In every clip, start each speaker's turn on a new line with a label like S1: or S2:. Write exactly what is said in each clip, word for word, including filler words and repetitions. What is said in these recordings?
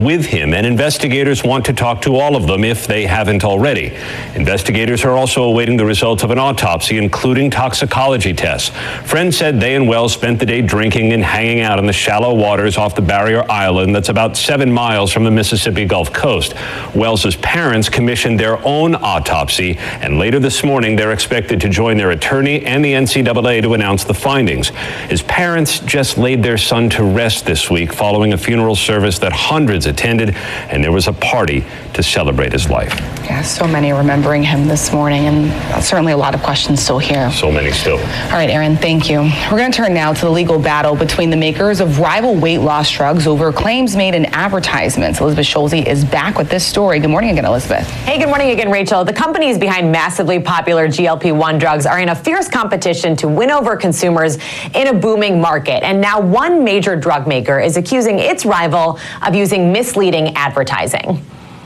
S1: with him, and investigators want to talk to all of them if they haven't already. Investigators are also awaiting the results of an autopsy, including toxicology tests. Friends said they and Wells spent the day drinking and hanging out in the shallow waters off the barrier island that's about seven miles from the Mississippi Gulf Coast. Wells's parents commissioned their own autopsy, and later this morning they're expected to join their attorney and the N C double A to announce the findings. His parents just laid their son to rest this week following a funeral service that hundreds attended, and there was a party to celebrate his life.
S2: Yeah, so many remembering him this morning, and certainly a lot of questions still here.
S1: So many still.
S2: All right, Aaron, thank you. We're going to turn now to the legal battle between the makers of rival weight loss drugs over claims made in advertisements. Elizabeth Schulze is back with this story. Good morning again, Elizabeth.
S3: Hey, good morning again, Rachel. The companies behind massively popular G L P one drugs are in a fierce competition to win over consumers in a booming market. And now one major drug maker is accusing its rival of using misleading advertising.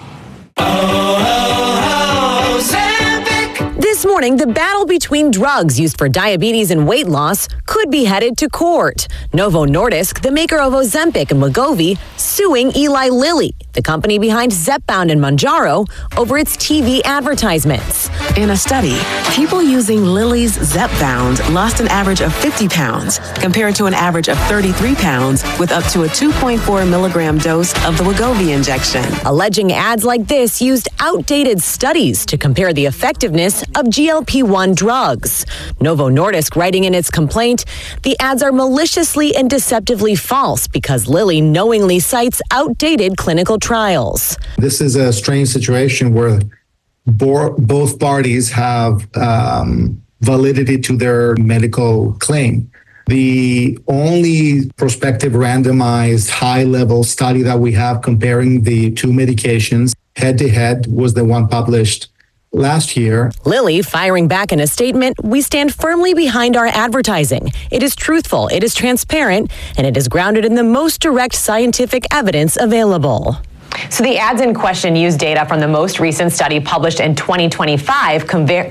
S3: This morning, the battle between drugs used for diabetes and weight loss could be headed to court. Novo Nordisk, the maker of Ozempic and Wegovy, suing Eli Lilly, the company behind Zepbound and Mounjaro, over its T V advertisements.
S4: In a study, people using Lilly's Zepbound lost an average of fifty pounds compared to an average of thirty-three pounds with up to a two point four milligram dose of the Wegovy injection.
S3: Alleging ads like this used outdated studies to compare the effectiveness of G L P one drugs. Novo Nordisk writing in its complaint, the ads are maliciously and deceptively false because Lilly knowingly cites outdated clinical trials.
S5: This is a strange situation where bo- both parties have um, validity to their medical claim. The only prospective randomized high-level study that we have comparing the two medications head-to-head was the one published last year.
S3: Lilly firing back in a statement, "We stand firmly behind our advertising. It is truthful, it is transparent, and it is grounded in the most direct scientific evidence available." So the ads in question use data from the most recent study published in twenty twenty-five compar-